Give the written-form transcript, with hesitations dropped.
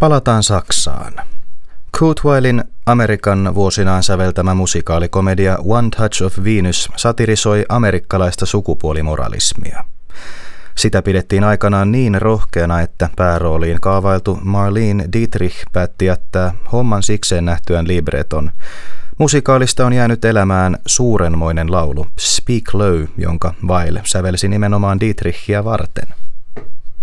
Palataan Saksaan. Kurt Weillin Amerikan vuosinaan säveltämä musikaalikomedia One Touch of Venus satirisoi amerikkalaista sukupuolimoralismia. Sitä pidettiin aikanaan niin rohkeana, että päärooliin kaavailtu Marlene Dietrich päätti jättää homman sikseen nähtyään libreton. Musikaalista on jäänyt elämään suurenmoinen laulu Speak Low, jonka Weil sävelsi nimenomaan Dietrichia varten.